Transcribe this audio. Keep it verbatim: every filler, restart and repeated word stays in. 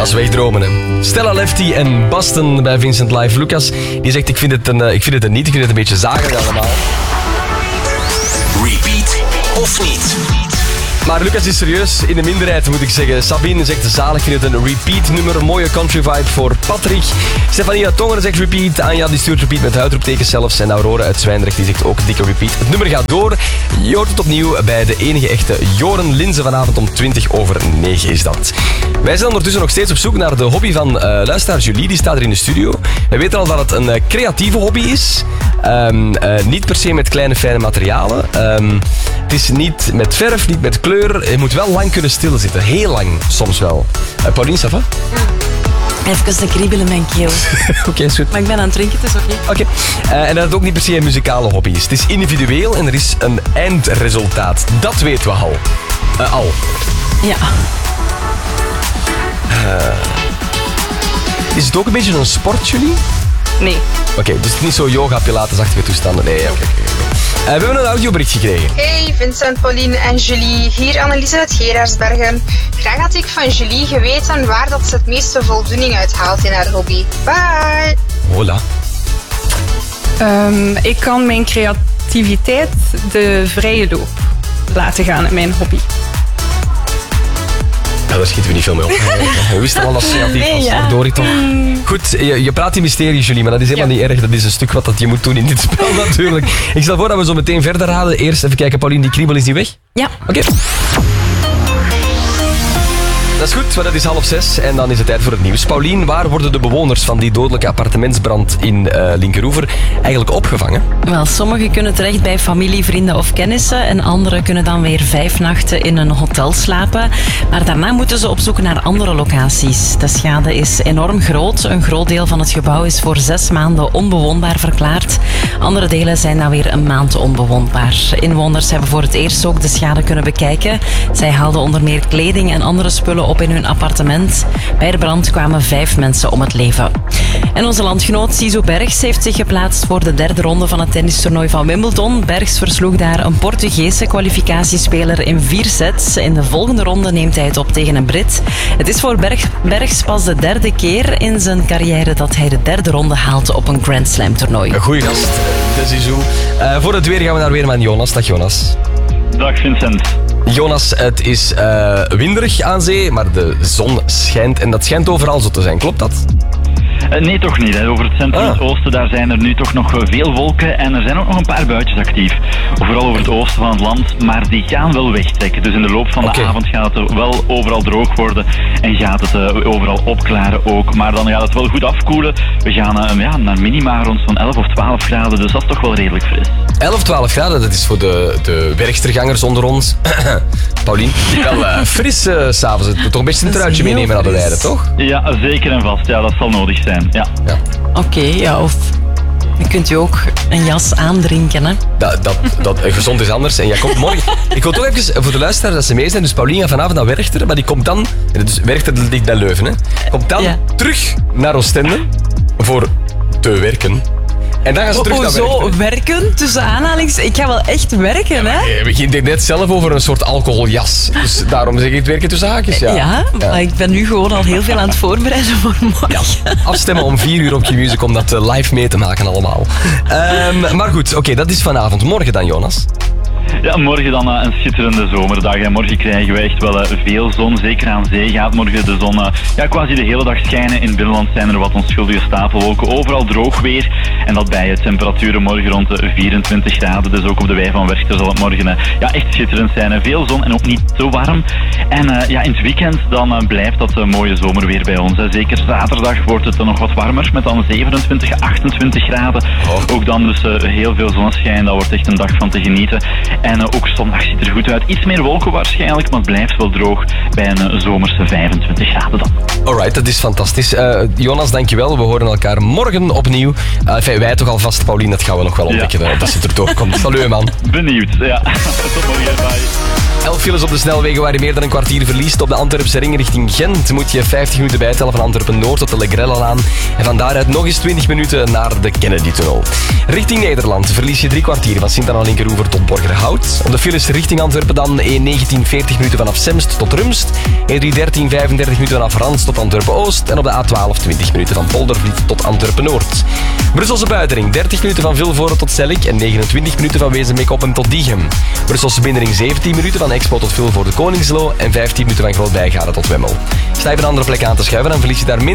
Dat is wegdromen, hè. Stella Lefty en Boston bij Vincent Live. Lucas, die zegt, ik vind het, een, ik vind het een niet, ik vind het een beetje zagen allemaal. Repeat of niet? Maar Lucas is serieus in de minderheid, moet ik zeggen. Sabine zegt zalig, ik vind het een repeat nummer. Een mooie country vibe voor Patrick. Stefania Tongeren zegt repeat. Anja die stuurt repeat met uitroeptekens zelfs. En Aurora uit Zwijndrecht die zegt ook dikke repeat. Het nummer gaat door. Je hoort het opnieuw bij de enige echte Joren Linzen. Vanavond om twintig over negen is dat. Wij zijn ondertussen nog steeds op zoek naar de hobby van uh, luisteraar Julie. Die staat er in de studio. Wij weten al dat het een uh, creatieve hobby is. Um, uh, niet per se met kleine fijne materialen. Um, het is niet met verf, niet met kleur. Je moet wel lang kunnen stilzitten. Heel lang, soms wel. Uh, Pauline, ça va? Even een kriebel in mijn keel. Oké, okay, is goed. Maar ik ben aan het drinken, het is oké. Okay. Oké. Uh, en dat het ook niet per se een muzikale hobby is. Het is individueel en er is een eindresultaat. Dat weten we al. Uh, al. Ja. Uh, is het ook een beetje een sport, Julie? Nee. Oké, okay, dus het is niet zo yoga, pilatesachtige toestanden. Nee, oké. Okay, okay. Uh, we hebben een audiobericht gekregen. Hey Vincent, Pauline en Julie. Hier Annelies uit Gerardsbergen. Graag had ik van Julie geweten waar dat ze het meeste voldoening uit haalt in haar hobby. Bye! Hola. Um, ik kan mijn creativiteit de vrije loop laten gaan in mijn hobby. Ja, daar schieten we niet veel mee op. We wisten al dat creatief nee, was. Ja. Door toch. Goed, je, je praat in mysterie, Julie, maar dat is helemaal ja. niet erg. Dat is een stuk wat dat je moet doen in dit spel natuurlijk. Ik stel voor dat we zo meteen verder raden. Eerst even kijken, Pauline, die kriebel is die weg? Ja. Oké. Okay. Dat is goed, want het is half zes en dan is het tijd voor het nieuws. Paulien, waar worden de bewoners van die dodelijke appartementsbrand in uh, Linkeroever eigenlijk opgevangen? Wel, sommigen kunnen terecht bij familie, vrienden of kennissen en anderen kunnen dan weer vijf nachten in een hotel slapen. Maar daarna moeten ze op zoek naar andere locaties. De schade is enorm groot. Een groot deel van het gebouw is voor zes maanden onbewoonbaar verklaard. Andere delen zijn dan weer een maand onbewoonbaar. Inwoners hebben voor het eerst ook de schade kunnen bekijken. Zij haalden onder meer kleding en andere spullen op in hun appartement. Bij de brand kwamen vijf mensen om het leven. En onze landgenoot Siso Bergs heeft zich geplaatst voor de derde ronde van het tennistoernooi van Wimbledon. Bergs versloeg daar een Portugese kwalificatiespeler in vier sets. In de volgende ronde neemt hij het op tegen een Brit. Het is voor Berg, Bergs pas de derde keer in zijn carrière dat hij de derde ronde haalt op een Grand Slam toernooi. Een goeie gast, de Siso. Uh, voor het weer gaan we naar weer met Jonas. Dag Jonas. Dag Vincent. Jonas, het is uh, winderig aan zee, maar de zon schijnt. En dat schijnt overal zo te zijn, klopt dat? Uh, nee, toch niet. Hè. Over het centrum en ah. het oosten daar zijn er nu toch nog veel wolken en er zijn ook nog een paar buitjes actief. Vooral over het oosten van het land, maar die gaan wel wegtrekken. Dus in de loop van de okay. avond gaat het wel overal droog worden en gaat het uh, overal opklaren ook. Maar dan gaat het wel goed afkoelen. We gaan uh, ja, naar minima rond zo'n elf of twaalf graden, dus dat is toch wel redelijk fris. elf, twaalf graden, dat is voor de, de werkstergangers onder ons. Paulien, wel uh, fris uh, s'avonds. Het moet toch een beetje een truitje meenemen naar de weide, toch? Ja, zeker en vast. Ja, dat zal nodig zijn. Ja. Ja. Oké, okay, ja, of je kunt je ook een jas aandrinken, hè? Dat, dat, dat gezond is anders. En jij komt morgen... Ik wil toch even voor de luisteraars dat ze mee zijn. Dus Paulien gaat vanavond naar Werchter, maar die komt dan... Dus Werchter ligt bij Leuven, hè. Komt dan ja. terug naar Oostende voor te werken. En dan gaan ze terug oh, naar zo werken. werken, tussen aanhalings. Ik ga wel echt werken, hè? Je begint net zelf over een soort alcoholjas. Dus daarom zeg ik het werken tussen haakjes, ja. Ja, ja, maar ik ben nu gewoon al heel veel aan het voorbereiden voor morgen. Ja, afstemmen om vier uur op Q-Music om dat live mee te maken allemaal. Um, maar goed, oké, okay, dat is vanavond. Morgen dan, Jonas? Ja, morgen dan uh, een schitterende zomerdag. En morgen krijgen we echt wel uh, veel zon. Zeker aan zee gaat morgen de zon uh, ja, quasi de hele dag schijnen. In het binnenland zijn er wat onschuldige stapelwolken. Overal droog weer. En dat bij uh, temperaturen morgen rond de vierentwintig graden. Dus ook op de wei van Werchter zal het morgen uh, ja, echt schitterend zijn. Uh, veel zon en ook niet te warm. En uh, ja, in het weekend dan uh, blijft dat uh, mooie zomerweer bij ons. Uh. Zeker zaterdag wordt het uh, nog wat warmer. Met dan zevenentwintig, achtentwintig graden. Oh. Ook dan dus uh, heel veel zonneschijn. Dat wordt echt een dag van te genieten. En uh, ook zondag ziet er goed uit. Iets meer wolken waarschijnlijk, maar het blijft wel droog bij een uh, zomerse vijfentwintig graden dan. Alright, dat is fantastisch. Uh, Jonas, dankjewel. We horen elkaar morgen opnieuw. Uh, enfin, wij toch alvast, Paulien, dat gaan we nog wel ontdekken. Ja. Dat ze er toch komt. Salut, man. Benieuwd, ja. Tot morgen, bye. elf files op de snelwegen waar je meer dan een kwartier verliest. Op de Antwerpse ring richting Gent moet je vijftig minuten bijtellen van Antwerpen-Noord tot de Legrellenlaan. En van daaruit nog eens twintig minuten naar de Kennedy-tunnel. Richting Nederland verlies je drie kwartier van Sint-Anna-Linkeroever tot Borgerhout. Op de files richting Antwerpen dan E negentien veertig minuten vanaf Semst tot Rumst. E drie dertien vijfendertig minuten vanaf Rans tot Antwerpen-Oost. En op de A twaalf twintig minuten van Poldervliet tot Antwerpen-Noord. Brusselse buitenring dertig minuten van Vilvoorde tot Sellik en negenentwintig minuten van Wezenbeek-Oppen tot Diegem. Brusselse binnenring zeventien minuten van Expo tot Vilvoorde Koningslo en vijftien minuten van Groot-Bijgaren tot Wemmel. Sta je op een andere plek aan te schuiven, dan verlies je daar minder